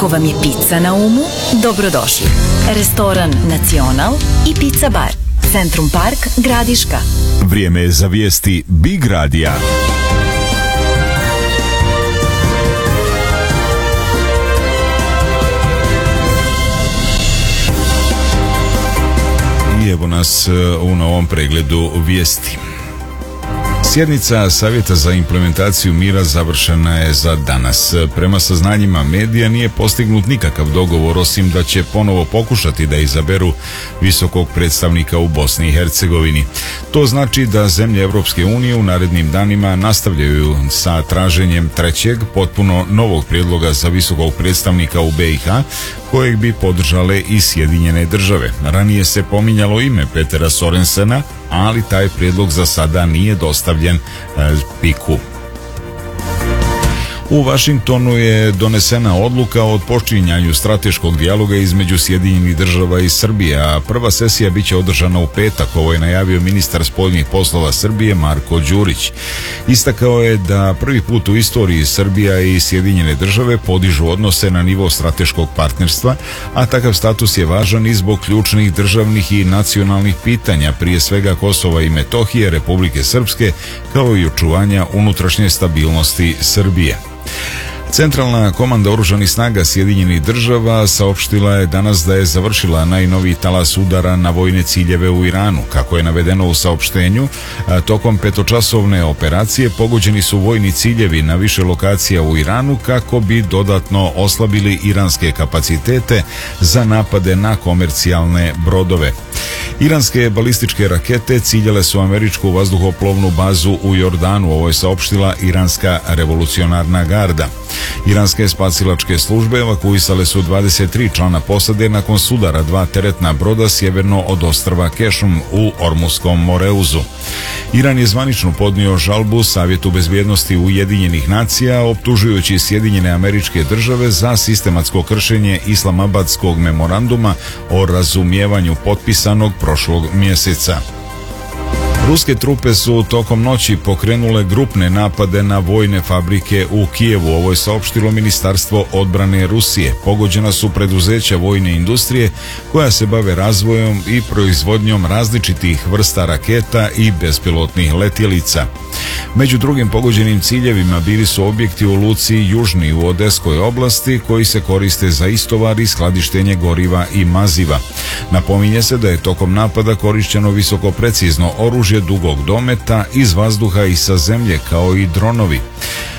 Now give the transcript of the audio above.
Ako vam je pizza na umu, dobrodošli. Restoran Nacional i Pizza Bar. Centrum Park, Gradiška. Vrijeme je za vijesti Big Radija. I evo nas u novom pregledu vijesti. Sjednica Savjeta za implementaciju mira završena je za danas. Prema saznanjima medija nije postignut nikakav dogovor, osim da će ponovo pokušati da izaberu visokog predstavnika u Bosni i Hercegovini. To znači da zemlje Europske unije u narednim danima nastavljaju sa traženjem trećeg, potpuno novog prijedloga za visokog predstavnika u BiH, kojeg bi podržale i Sjedinjene države. Ranije se pominjalo ime Petera Sorensena, ali taj prijedlog za sada nije dostavljen PIK-u. U Vašingtonu je donesena odluka o počinjanju strateškog dijaloga između Sjedinjenih država i Srbije, a prva sesija biće održana u petak. Ovo je najavio ministar spoljnih poslova Srbije Marko Đurić. Istakao je da prvi put u istoriji Srbija i Sjedinjene države podižu odnose na nivo strateškog partnerstva, a takav status je važan i zbog ključnih državnih i nacionalnih pitanja, prije svega Kosova i Metohije, Republike Srpske, kao i očuvanja unutrašnje stabilnosti Srbije. Centralna komanda oružanih snaga Sjedinjenih država saopštila je danas da je završila najnoviji talas udara na vojne ciljeve u Iranu. Kako je navedeno u saopštenju, tokom petočasovne operacije pogođeni su vojni ciljevi na više lokacija u Iranu kako bi dodatno oslabili iranske kapacitete za napade na komercijalne brodove. Iranske balističke rakete ciljale su američku vazduhoplovnu bazu u Jordanu, ovo je saopštila Iranska revolucionarna garda. Iranske spasilačke službe evakuisale su 23 člana posade nakon sudara dva teretna broda sjeverno od ostrva Kešum u Ormuskom Moreuzu. Iran je zvanično podnio žalbu Savjetu bezbjednosti Ujedinjenih nacija, optužujući Sjedinjene Američke Države za sistematsko kršenje Islamabadskog memoranduma o razumijevanju potpisanog prošlog mjeseca. Ruske trupe su tokom noći pokrenule grupne napade na vojne fabrike u Kijevu. Ovo je saopštilo Ministarstvo odbrane Rusije. Pogođena su preduzeća vojne industrije koja se bave razvojom i proizvodnjom različitih vrsta raketa i bespilotnih letjelica. Među drugim pogođenim ciljevima bili su objekti u luci Južni u Odeskoj oblasti koji se koriste za istovar i skladištenje goriva i maziva. Napominje se da je tokom napada korišćeno visokoprecizno oružje dugog dometa iz vazduha i sa zemlje, kao i dronovi.